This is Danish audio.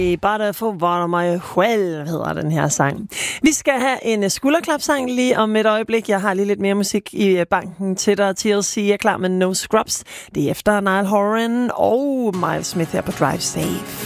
Bare for var mig selv, hedder den her sang. Vi skal have en skulderklapsang lige om et øjeblik. Jeg har lige lidt mere musik i banken til dig. TLC er klar med No Scrubs. Det er efter Niall Horan og Miles Smith her på Drive Safe.